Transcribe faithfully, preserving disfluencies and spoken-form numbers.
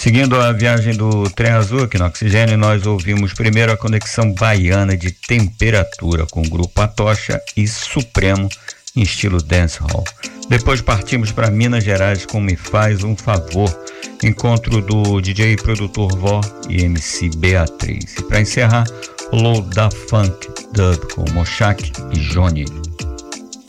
Seguindo a viagem do Trem Azul aqui no Oxigênio, nós ouvimos primeiro a conexão baiana de Temperatura com o grupo Atocha e Supremo em estilo dancehall. Depois partimos para Minas Gerais com Me Faz um Favor, encontro do D J e produtor Vó e M C Beatriz. E para encerrar, Low da Funk Dub com Moshak e Johnny.